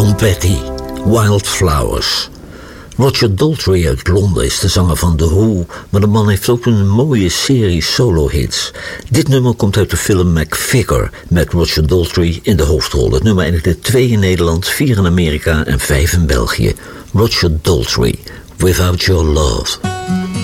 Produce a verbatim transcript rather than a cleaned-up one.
Tom Petty, Wildflowers. Roger Daltrey uit Londen is de zanger van The Who, maar de man heeft ook een mooie serie solo-hits. Dit nummer komt uit de film McFigure met Roger Daltrey in de hoofdrol. Het nummer eindigde twee in Nederland, vier in Amerika en vijf in België. Roger Daltrey, Without Your Love.